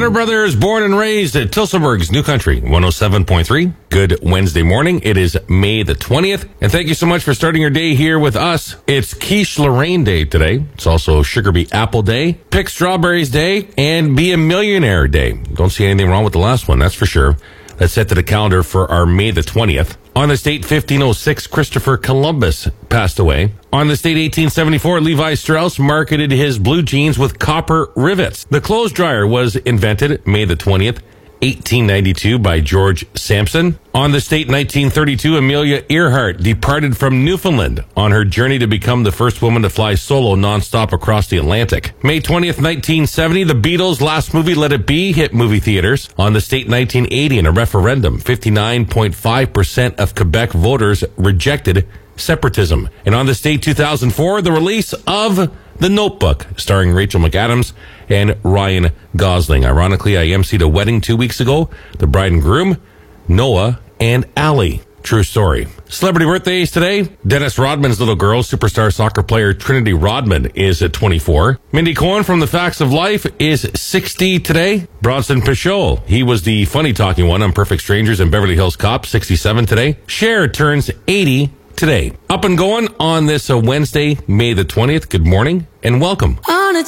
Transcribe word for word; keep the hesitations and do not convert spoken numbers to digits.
Warner Brothers, born and raised at Tilsonburg's New Country, one oh seven point three. Good Wednesday morning. It is May the twentieth. And thank you so much for starting your day here with us. It's Quiche Lorraine Day today. It's also Sugar Bee Apple Day, Pick Strawberries Day, and Be a Millionaire Day. Don't see anything wrong with the last one, that's for sure. Let's set to the calendar for our May the twentieth. On this date, fifteen oh six, Christopher Columbus passed away. On this date, eighteen seventy-four, Levi Strauss marketed his blue jeans with copper rivets. The clothes dryer was invented May the twentieth, eighteen ninety-two by George Sampson. On this date, nineteen thirty-two, Amelia Earhart departed from Newfoundland on her journey to become the first woman to fly solo nonstop across the Atlantic. May twentieth, nineteen seventy, the Beatles' last movie, Let It Be, hit movie theaters. On this date, nineteen eighty, in a referendum, fifty-nine point five percent of Quebec voters rejected separatism. And on this date, two thousand four, the release of The Notebook, starring Rachel McAdams and Ryan Gosling. Ironically, I emceed a wedding two weeks ago. The bride and groom, Noah and Allie. True story. Celebrity birthdays today. Dennis Rodman's little girl, superstar soccer player Trinity Rodman, is at twenty-four. Mindy Cohen from The Facts of Life is sixty today. Bronson Pinchot, he was the funny talking one on Perfect Strangers and Beverly Hills Cop, sixty-seven today. Cher turns eighty today. Up and going on this uh, Wednesday, May the twentieth. Good morning and welcome. On a